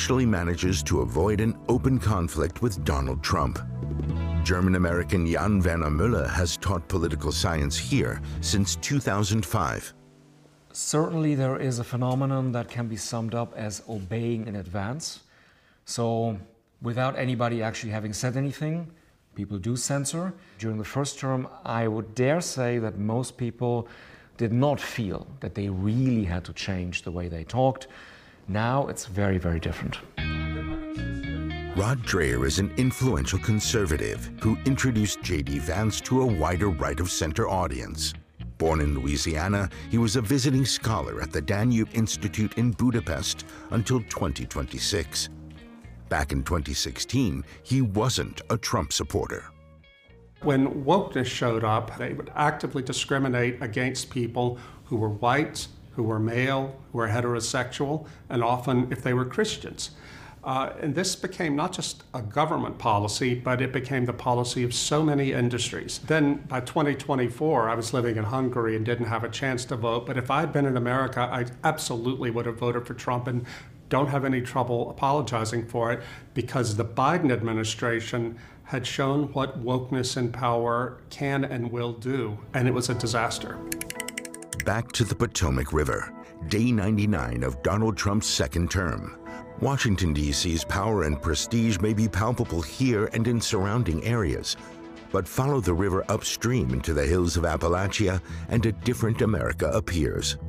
eventually manages to avoid an open conflict with Donald Trump. German-American Jan Werner Müller has taught political science here since 2005. Certainly there is a phenomenon that can be summed up as obeying in advance. So without anybody actually having said anything, people do censor. During the first term, I would dare say that most people did not feel that they really had to change the way they talked. Now it's very, very different. Rod Dreher is an influential conservative who introduced J.D. Vance to a wider right-of-center audience. Born in Louisiana, he was a visiting scholar at the Danube Institute in Budapest until 2026. Back in 2016, he wasn't a Trump supporter. When wokeness showed up, they would actively discriminate against people who were white, who were male, who were heterosexual, and often if they were Christians. And this became not just a government policy, but it became the policy of so many industries. Then by 2024, I was living in Hungary and didn't have a chance to vote, but if I'd been in America, I absolutely would have voted for Trump and don't have any trouble apologizing for it, because the Biden administration had shown what wokeness in power can and will do, and it was a disaster. Back to the Potomac River, day 99 of Donald Trump's second term. Washington, D.C.'s power and prestige may be palpable here and in surrounding areas, but follow the river upstream into the hills of Appalachia and a different America appears.